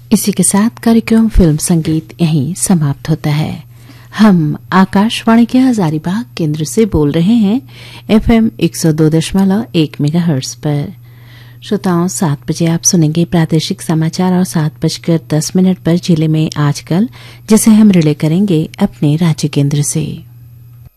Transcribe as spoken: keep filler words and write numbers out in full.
इसी के साथ कार्यक्रम फिल्म संगीत यहीं समाप्त होता है। हम आकाशवाणी के हजारीबाग केंद्र से बोल रहे हैं एफएम एक सौ दो दशमलव एक मेगाहर्ट्ज पर। श्रोताओं, सात बजे आप सुनेंगे प्रादेशिक समाचार और सात बजकर दस मिनट पर जिले में आजकल, जिसे हम रिले करेंगे अपने राज्य केंद्र से।